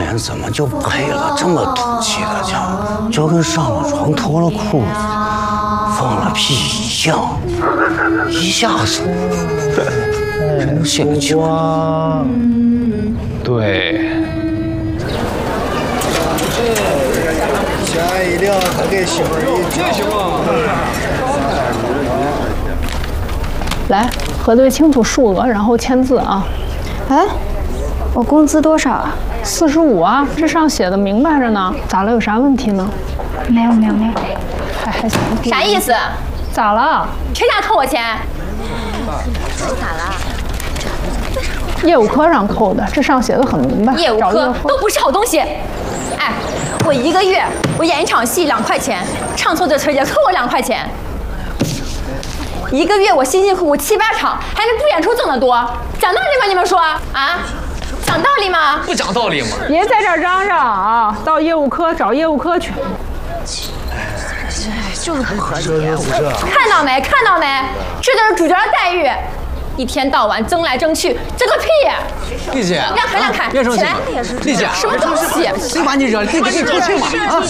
脸怎么就配了这么土气的腔，就跟上了床脱了裤子、放了屁一样，一下子人都泄了气了。 对。 钱一两还给媳妇儿一交。 来，核对清楚数额，然后签字啊。 哎，我工资多少啊 ？45啊，这上写的明白着呢。咋了？有啥问题呢？ 没有。 还行。 啥意思？ 咋了？ 谁想扣我钱？ 咋了？ 业务科上扣的，这上写的很明白。 业务科都不是好东西。哎，我1个月我演一场戏2块钱，唱错这词也扣我2块钱。1个月我辛辛苦苦7、8场，还没不演出挣得多，讲道理吗？你们说啊？讲道理吗？ 不讲道理吗？ 别在这儿嚷嚷啊！到业务科找业务科去。 就是不合理。 看到没？这就是主角的待遇。一天到晚争来争去，争个屁！ 丽姐， 让开， 别生气，丽姐， 什么东西？ 谁把你惹？你给你出气嘛！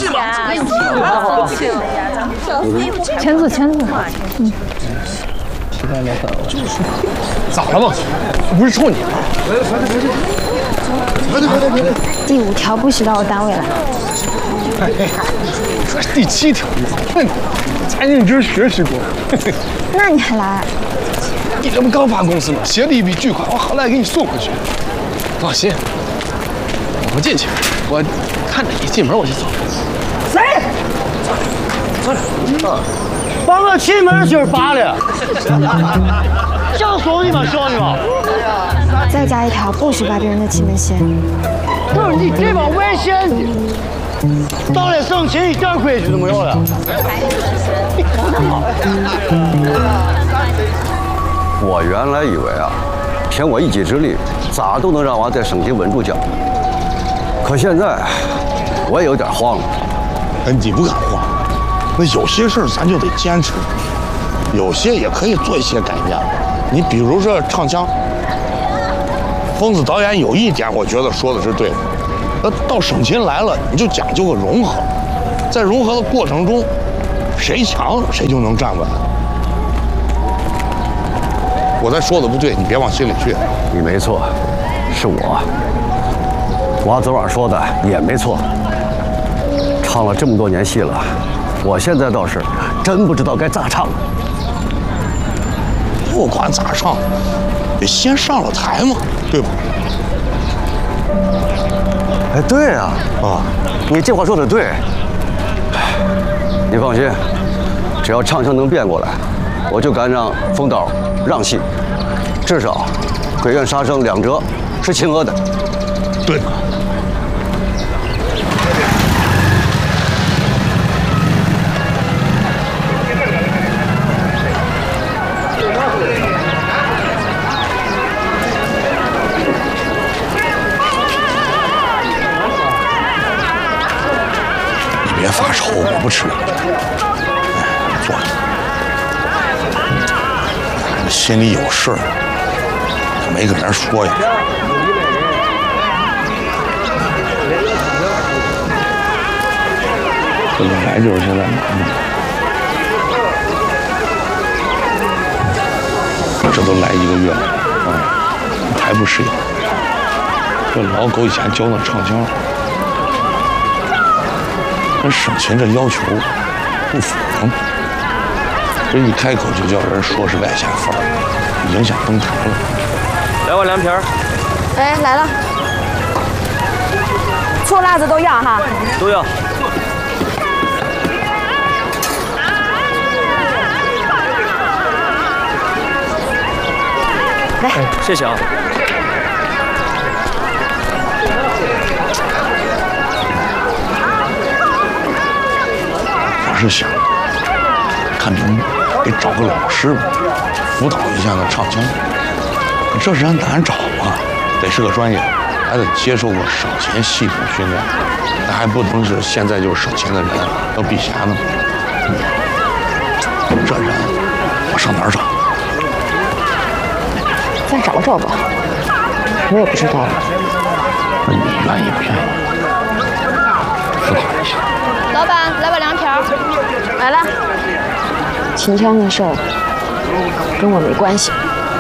签字。 咋了嘛？不是冲你。 第5条不许到我单位来。 这是第7条，才认真学习过。 那你还来？ 你这不刚发工资吗？写了一笔巨款，我好赖给你送回去。放心，我不进去，我看着你进门我就走。 谁？帮我进门就是罢了。想送你吗？ 再加1条，不许把别人的气门掀。 不是你这帮外县的，到了省亲一点规矩都没有了。 我原来以为啊，凭我一己之力，咋都能让娃在省厅稳住脚。可现在，我也有点慌了。 你不敢慌，那有些事儿咱就得坚持，有些也可以做一些改变。你比如说唱腔，疯子导演有一点，我觉得说的是对的。那到省亲来了，你就讲究个融合，在融合的过程中，谁强谁就能站稳。我再说的不对，你别往心里去。 你没错，是我。娃昨晚说的也没错。唱了这么多年戏了，我现在倒是真不知道该咋唱。 不管咋唱，得先上了台嘛，对吧？ 哎，对啊，你这话说的对。你放心，只要唱腔能变过来，我就敢让冯导让戏，至少鬼怨杀生2折是亲额的。 对。别发愁，我不吃了。坐着。心里有事儿，没跟人说呀。这本来就是现在忙的，这都来1个月了还不适应。这老狗以前教那唱腔。跟省亲这要求不符合，这一开口就叫人说是外县范儿，影响登台了。 来碗凉皮儿。 哎，来了，醋辣子都要哈。 都要。 来， 谢谢啊。 我是想看能给找个老师吧，辅导一下那唱腔。这人难找啊，得是个专业，还得接受过省亲系统训练，那还不能是现在就是省亲的人要避嫌呢。这人我上哪儿找？ 再找找吧，我也不知道了。 那你愿意不愿意？ 思考一下。 老板，来把凉条。 来了。秦腔那事儿跟我没关系。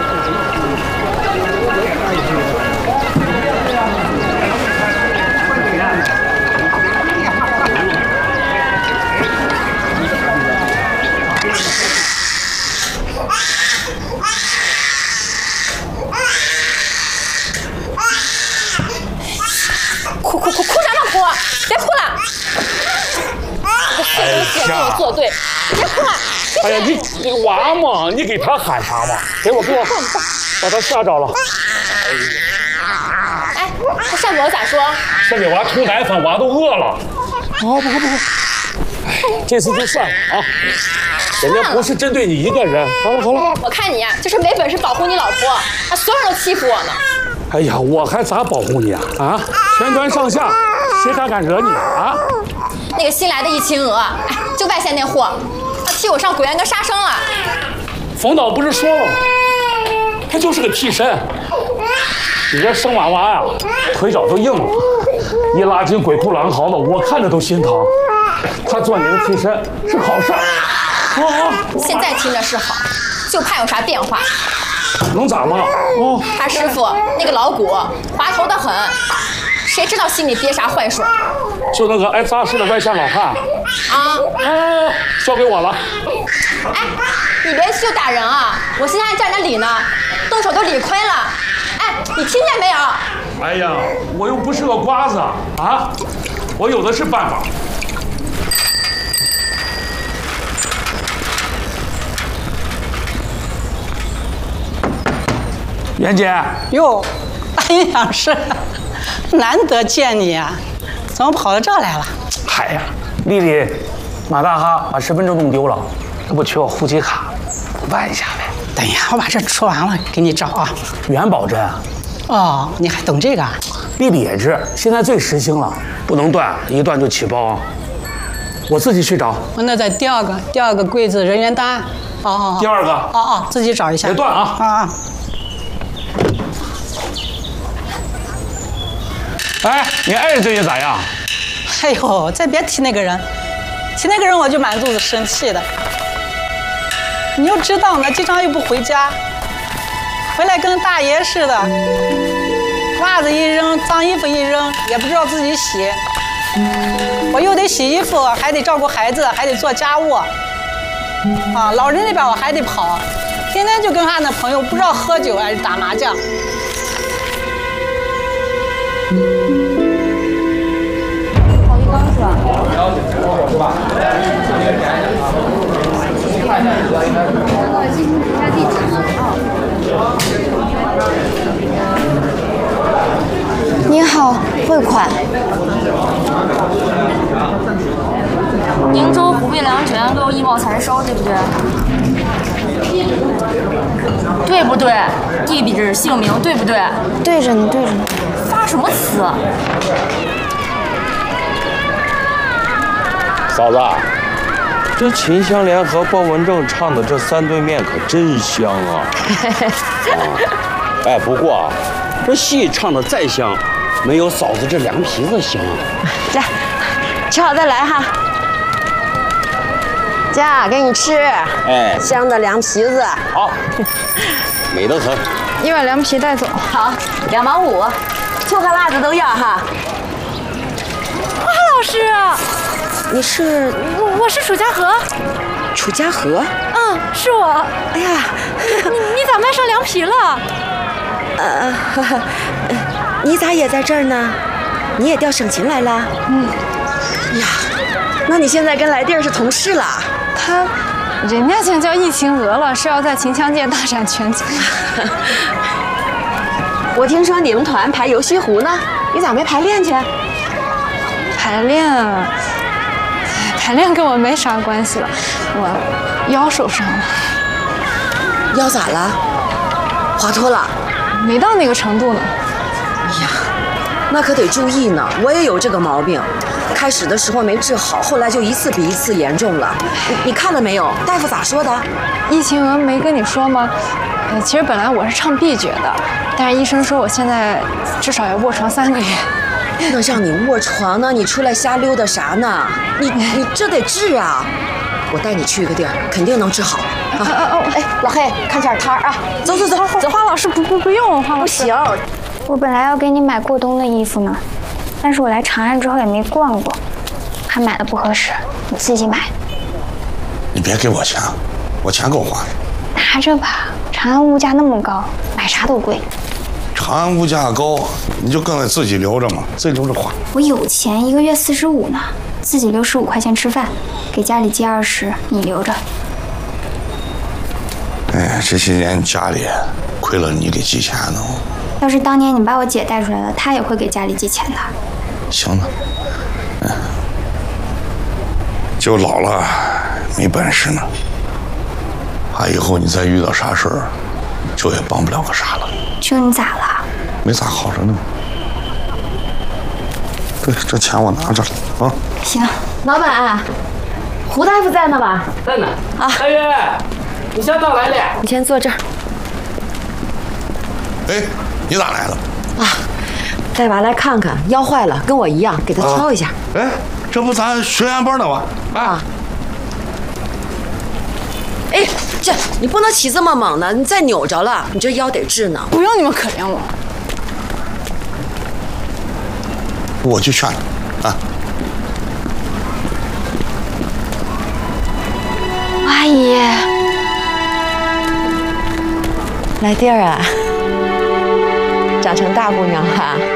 哭什么哭？别哭了！这东西跟我作对，别哭了！ 哎呀，你娃嘛，你给他喊啥嘛？给我，把他吓着了。 哎，他上次我咋说？ 先给娃冲奶粉，娃都饿了。不，哎，这次就算了啊。人家不是针对你一个人。好了。 我看你呀，就是没本事保护你老婆，啊，所有人都欺负我呢。 哎呀，我还咋保护你啊？啊，全团上下，谁敢惹你啊？ 那个新来的易秦娥，哎，就外线那货，他替我上鬼园跟杀生了。 冯导不是说了吗？他就是个替身。你这生娃娃呀，腿脚都硬了，一拉进鬼哭狼嚎的，我看着都心疼。他做你的替身是好事儿。 现在听着是好，就怕有啥变化。 能咋嘛？ 他师傅那个老古滑头的很，谁知道心里憋啥坏水？ 就那个爱扎实的外向老汉啊！ 交给我了。 哎，你别去就打人啊！我现在还站着理呢，动手都理亏了。哎，你听见没有？ 哎呀，我又不是个瓜子啊！我有的是办法。袁姐， 哟，大营养师，难得见你啊，怎么跑到这儿来了？ 嗨呀，丽丽，马大哈把身份证弄丢了，这不缺我户籍卡，办一下呗。 等一下，我把这吃完了给你找啊。 元宝针。 哦，你还懂这个啊？ 丽丽也知，现在最时兴了，不能断，一断就起包。我自己去找。 那在第二个柜子人员档案。哦。 第二个。 哦，自己找一下。 别断啊！ 啊。 哎，你爱人最近咋样？ 哎呦，再别提那个人，提那个人我就满肚子生气的。你又知道呢，经常又不回家，回来跟大爷似的，袜子一扔，脏衣服一扔，也不知道自己洗。我又得洗衣服，还得照顾孩子，还得做家务。啊，老人那边我还得跑，天天就跟他那朋友不知道喝酒还是打麻将。 是吧？ 您好，汇款。 宁州湖北良泉都1毛才收，对不对？对不对？地址姓名对不对？ 对着呢，对着呢。 发什么词？ 嫂子，这秦香莲和鲍文正唱的这3对面可真香啊！哎，不过啊，这戏唱的再香，没有嫂子这凉皮子香啊！ 来，吃好再来哈。家给你吃， 哎， 香的凉皮子。 好，美得很。 你把凉皮带走。 好，2毛5，醋和辣子都要哈。 花老师。 你是我是楚家河。 楚家河？ 嗯，是我。 哎呀， 你咋卖上凉皮了？ 你咋也在这儿呢？你也调省勤来了？嗯。呀，那你现在跟来弟儿是同事了？ 人家现在叫易秦娥了，是要在秦腔界大展拳脚。 我听说你们团排游西湖呢，你咋没排练去？ 排练跟我没啥关系了，我腰受伤了。 腰咋了？滑脱了？ 没到那个程度呢。 呀，那可得注意呢。我也有这个毛病，开始的时候没治好，后来就一次比一次严重了。你看了没有？大夫咋说的？ 易秦娥没跟你说吗？其实本来我是唱 B 角的，但是医生说我现在至少要卧床3个月。 那让你卧床呢，你出来瞎溜达啥呢？你这得治啊！我带你去一个地儿，肯定能治好。哎，老黑，看这儿摊儿啊，走。 花老师不用，花老师。 不行， 我本来要给你买过冬的衣服呢，但是我来长安之后也没逛过，还买的不合适，你自己买。 你别给我钱，我钱够花的。 拿着吧，长安物价那么高，买啥都贵。 长安物价高，你就更得自己留着嘛，自己留着花。 我有钱，一个月45呢，自己留15块钱吃饭，给家里寄20，你留着。 哎，这些年家里亏了你给寄钱呢。 要是当年你把我姐带出来了，她也会给家里寄钱的。 行了，就老了没本事呢，怕以后你再遇到啥事儿，就也帮不了个啥了。 舅，你咋了？ 没咋，好着呢。对，这钱我拿着了啊。 行。 老板，胡大夫在呢吧？ 在呢。 啊， 大爷，你先到来了。 你先坐这儿。 哎，你咋来了？ 啊，带娃来看看，腰坏了，跟我一样，给他挑一下。 哎，这不咱学员班的吗？ 啊。哎，这你不能起这么猛呢，你再扭着了，你这腰得治呢。 不用你们可怜我。 我去劝他啊。 阿姨， 来弟儿啊，长成大姑娘了。